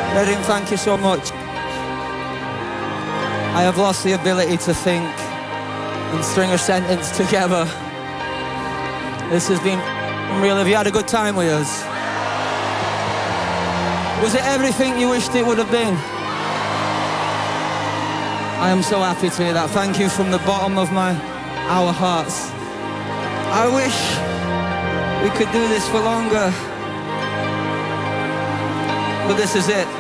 Redding, thank you so much. I have lost the ability to think and string a sentence together. This has been real. Have you had a good time with us? Was it everything you wished it would have been? I am so happy to hear that. Thank you from the bottom of our hearts. I wish we could do this for longer, but this is it.